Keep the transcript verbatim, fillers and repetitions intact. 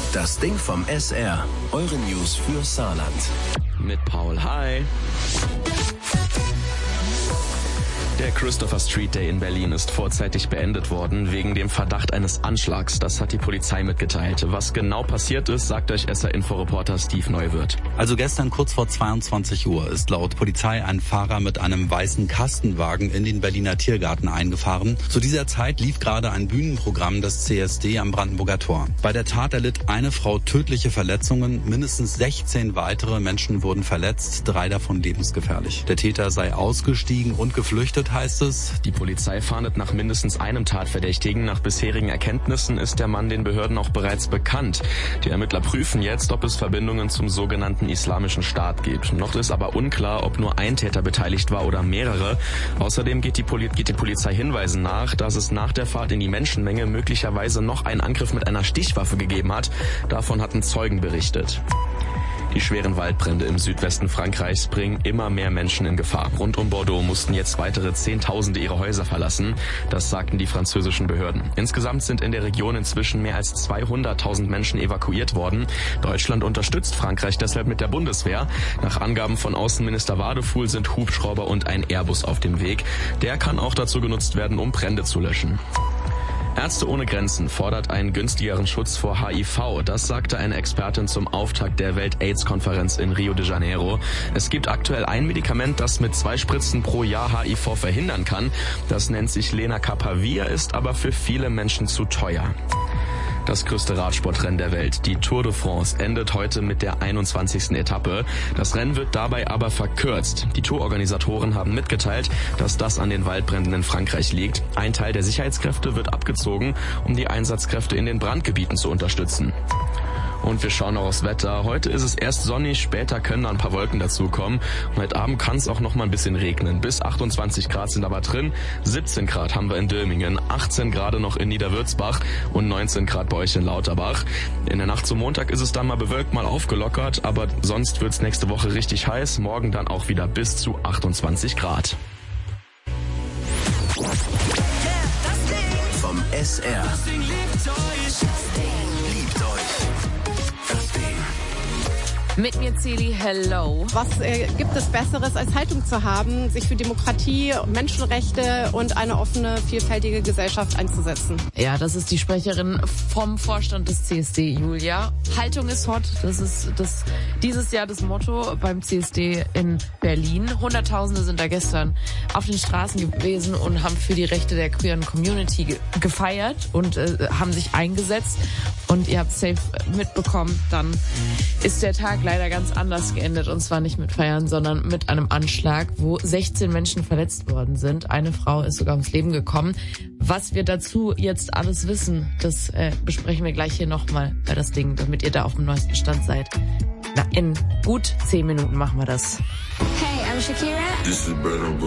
Das Ding vom S R. Eure News für Saarland. Mit Paul. Hi. Der Christopher Street Day in Berlin ist vorzeitig beendet worden wegen dem Verdacht eines Anschlags. Das hat die Polizei mitgeteilt. Was genau passiert ist, sagt euch S R-Inforeporter Steve Neuwirth. Also gestern kurz vor zweiundzwanzig Uhr ist laut Polizei ein Fahrer mit einem weißen Kastenwagen in den Berliner Tiergarten eingefahren. Zu dieser Zeit lief gerade ein Bühnenprogramm des C S D am Brandenburger Tor. Bei der Tat erlitt eine Frau tödliche Verletzungen. Mindestens sechzehn weitere Menschen wurden verletzt, drei davon lebensgefährlich. Der Täter sei ausgestiegen und geflüchtet, heißt es. Die Polizei fahndet nach mindestens einem Tatverdächtigen. Nach bisherigen Erkenntnissen ist der Mann den Behörden auch bereits bekannt. Die Ermittler prüfen jetzt, ob es Verbindungen zum sogenannten Islamischen Staat gibt. Noch ist aber unklar, ob nur ein Täter beteiligt war oder mehrere. Außerdem geht die, Poli- geht die Polizei Hinweisen nach, dass es nach der Fahrt in die Menschenmenge möglicherweise noch einen Angriff mit einer Stichwaffe gegeben hat. Davon hatten Zeugen berichtet. Die schweren Waldbrände im Südwesten Frankreichs bringen immer mehr Menschen in Gefahr. Rund um Bordeaux mussten jetzt weitere Zehntausende ihre Häuser verlassen. Das sagten die französischen Behörden. Insgesamt sind in der Region inzwischen mehr als zweihunderttausend Menschen evakuiert worden. Deutschland unterstützt Frankreich deshalb mit der Bundeswehr. Nach Angaben von Außenminister Wadefuhl sind Hubschrauber und ein Airbus auf dem Weg. Der kann auch dazu genutzt werden, um Brände zu löschen. Ärzte ohne Grenzen fordert einen günstigeren Schutz vor H I V. Das sagte eine Expertin zum Auftakt der Welt-AIDS-Konferenz in Rio de Janeiro. Es gibt aktuell ein Medikament, das mit zwei Spritzen pro Jahr H I V verhindern kann. Das nennt sich Lenacapavir, ist aber für viele Menschen zu teuer. Das größte Radsportrennen der Welt, die Tour de France, endet heute mit der einundzwanzigsten Etappe. Das Rennen wird dabei aber verkürzt. Die Tourorganisatoren haben mitgeteilt, dass das an den Waldbränden in Frankreich liegt. Ein Teil der Sicherheitskräfte wird abgezogen, um die Einsatzkräfte in den Brandgebieten zu unterstützen. Und wir schauen noch aufs Wetter. Heute ist es erst sonnig, später können da ein paar Wolken dazukommen. Und heute Abend kann es auch noch mal ein bisschen regnen. Bis achtundzwanzig Grad sind aber drin. siebzehn Grad haben wir in Dülmingen, achtzehn Grad noch in Niederwürzbach und neunzehn Grad bei euch in Lauterbach. In der Nacht zum Montag ist es dann mal bewölkt, mal aufgelockert. Aber sonst wird es nächste Woche richtig heiß. Morgen dann auch wieder bis zu achtundzwanzig Grad. Vom S R. Mit mir Celi, hello. Was äh, gibt es Besseres, als Haltung zu haben, sich für Demokratie, Menschenrechte und eine offene, vielfältige Gesellschaft einzusetzen? Ja, das ist die Sprecherin vom Vorstand des C S D, Julia. Haltung ist hot, das ist das dieses Jahr das Motto beim C S D in Berlin. Hunderttausende sind da gestern auf den Straßen gewesen und haben für die Rechte der queeren Community ge- gefeiert und äh, haben sich eingesetzt. Und ihr habt safe mitbekommen, dann ist der Tag leider ganz anders geendet. Und zwar nicht mit Feiern, sondern mit einem Anschlag, wo sechzehn Menschen verletzt worden sind. Eine Frau ist sogar ums Leben gekommen. Was wir dazu jetzt alles wissen, das äh, besprechen wir gleich hier nochmal bei das Ding, damit ihr da auf dem neuesten Stand seid. Na, in gut zehn Minuten machen wir das. Hey, I'm Shakira. This is Burna Boy.